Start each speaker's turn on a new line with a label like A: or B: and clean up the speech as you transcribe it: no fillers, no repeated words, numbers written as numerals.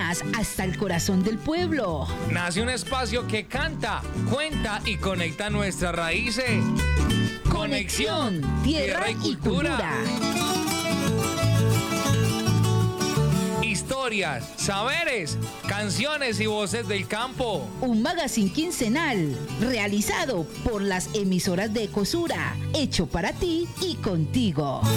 A: más hasta el corazón del pueblo.
B: Nace un espacio que canta, cuenta y conecta nuestras raíces.
A: Conexión, tierra y cultura.
B: Historias, saberes, canciones y voces del campo.
A: Un magazine quincenal realizado por las emisoras de Ecosura, hecho para ti y contigo.